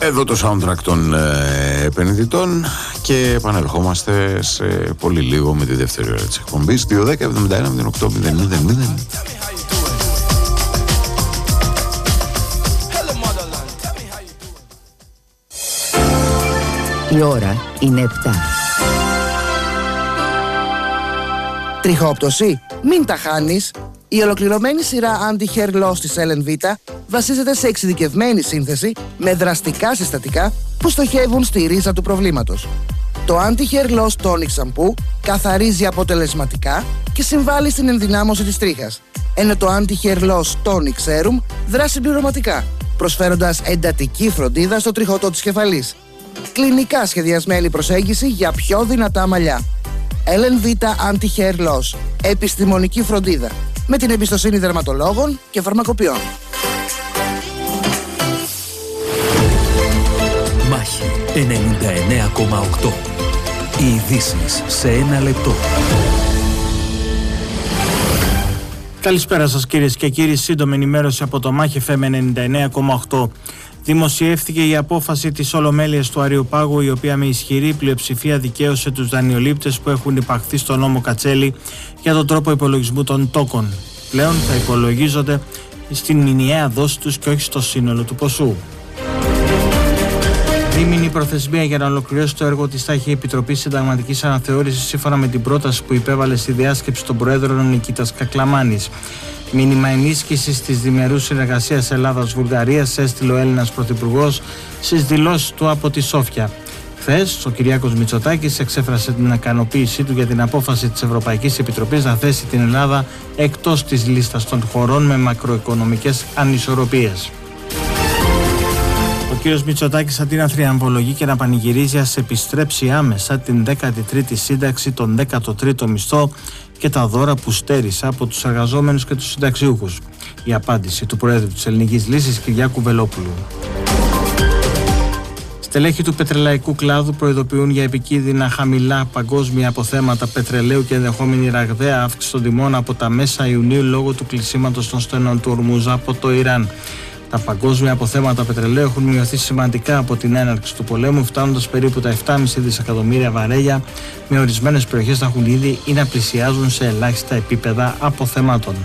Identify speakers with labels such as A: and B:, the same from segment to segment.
A: Εδώ το soundtrack των επενδυτών και επανερχόμαστε σε πολύ λίγο με τη δεύτερη ώρα της εκπομπής. 2-10-71-08-00.
B: Η ώρα είναι 7.
C: Τριχόπτωση? Μην τα χάνεις! Η ολοκληρωμένη σειρά Anti-Hair Loss της LNV βασίζεται σε εξειδικευμένη σύνθεση με δραστικά συστατικά που στοχεύουν στη ρίζα του προβλήματος. Το Anti-Hair Loss Tonic Shampoo καθαρίζει αποτελεσματικά και συμβάλλει στην ενδυνάμωση της τρίχας, ενώ το Anti-Hair Loss Tonic Serum δρά συμπληρωματικά, προσφέροντας εντατική φροντίδα στο τριχωτό της κεφαλής. Κλινικά σχεδιασμένη προσέγγιση για πιο δυνατά μαλλιά. LNV Anti-Hair Loss. Επιστημονική φροντίδα με την εμπιστοσύνη δερματολόγων και φαρμακοποιών.
D: Μάχη 99,8. Οι ειδήσεις σε ένα λεπτό.
E: Καλησπέρα σας κυρίες και κύριοι. Σύντομη ενημέρωση από το Μάχη FM 99,8. Δημοσιεύθηκε η απόφαση της Ολομέλειας του Αριοπάγου, η οποία με ισχυρή πλειοψηφία δικαίωσε τους δανειολήπτες που έχουν υπαχθεί στο νόμο Κατσέλη για τον τρόπο υπολογισμού των τόκων. Πλέον θα υπολογίζονται στην μηνιαία δόση τους και όχι στο σύνολο του ποσού. Δίμηνη προθεσμία για να ολοκληρώσει το έργο της θα έχει η Επιτροπή Συνταγματικής Αναθεώρησης σύμφωνα με την πρόταση που υπέβαλε στη διάσκεψη των Προέδρων Νικήτας Κακλαμάνης. Μήνυμα ενίσχυσης της διμερούς συνεργασίας Ελλάδας-Βουλγαρίας έστειλε ο Έλληνας Πρωθυπουργός στις δηλώσεις του από τη Σόφια. Χθες, ο Κυριάκος Μητσοτάκης εξέφρασε την ικανοποίησή του για την απόφαση της Ευρωπαϊκής Επιτροπής να θέσει την Ελλάδα εκτός της λίστας των χωρών με μακροοικονομικές ανισορροπίες. Ο κύριος Μητσοτάκης, αντί να θριαμβολογεί και να πανηγυρίζει, ας επιστρέψει άμεσα την 13η σύνταξη, τον 13ο μισθό και τα δώρα που στέρισε από τους εργαζόμενους και τους συνταξιούχους. Η απάντηση του Προέδρου της Ελληνικής Λύσης, Κυριάκου Βελόπουλου. Στελέχη του πετρελαϊκού κλάδου προειδοποιούν για επικίνδυνα χαμηλά παγκόσμια αποθέματα πετρελαίου και ενδεχόμενη ραγδαία αύξηση των τιμών από τα μέσα Ιουνίου λόγω του κλεισίματος των στενών του Ορμούζ από το Ιράν. Τα παγκόσμια αποθέματα πετρελαίου έχουν μειωθεί σημαντικά από την έναρξη του πολέμου, φτάνοντας περίπου τα 7,5 δισεκατομμύρια βαρέλια, με ορισμένες περιοχές να έχουν ήδη ή να πλησιάζουν σε ελάχιστα επίπεδα αποθεμάτων.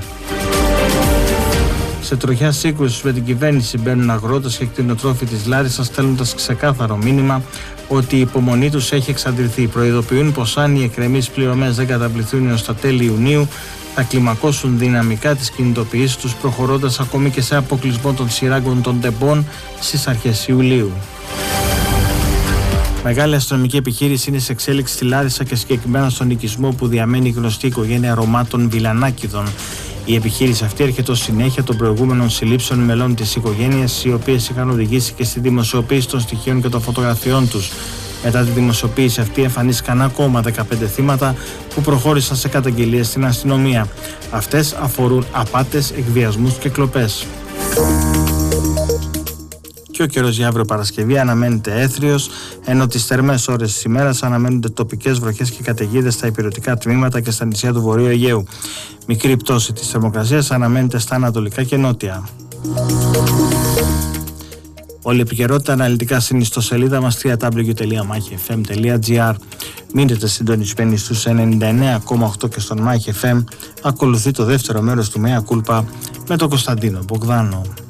E: Σε τροχιά σύγκρουση με την κυβέρνηση μπαίνουν αγρότες και κτηνοτρόφοι της Λάρισσας, στέλνοντας ξεκάθαρο μήνυμα ότι η υπομονή τους έχει εξαντληθεί. Προειδοποιούν πως αν οι εκκρεμείς πληρωμές δεν καταβληθούν έως τα τέλη Ιουνίου, θα κλιμακώσουν δυναμικά τις κινητοποιήσεις τους, προχωρώντας ακόμη και σε αποκλεισμό των σειράγκων των τεμπών στις αρχές Ιουλίου. Μεγάλη αστυνομική επιχείρηση είναι σε εξέλιξη στη Λάρισα και συγκεκριμένα στον οικισμό που διαμένει η γνωστή οικογένεια Ρωμά των Βιλανάκηδων. Η επιχείρηση αυτή έρχεται ως συνέχεια των προηγούμενων συλλήψεων μελών της οικογένειας, οι οποίες είχαν οδηγήσει και στη δημοσιοποίηση των στοιχείων και των φωτογραφιών τους. Μετά τη δημοσιοποίηση αυτή εμφανίστηκαν ακόμα 15 θύματα που προχώρησαν σε καταγγελίες στην αστυνομία. Αυτές αφορούν απάτες, εκβιασμούς και κλοπές. Και ο καιρός για αύριο Παρασκευή αναμένεται έθριος, ενώ τις θερμές ώρες της ημέρας αναμένονται τοπικές βροχές και καταιγίδες στα ηπειρωτικά τμήματα και στα νησιά του Βορείου Αιγαίου. Μικρή πτώση της θερμοκρασίας αναμένεται στα ανατολικά και νότια. Όλη η επικαιρότητα αναλυτικά στην ιστοσελίδα μας www.machfm.gr. Μείνετε συντονισμένοι στους 99,8 και στον Mach FM. Ακολουθεί το δεύτερο μέρος του Mea Culpa με τον Κωνσταντίνο Μπογδάνο.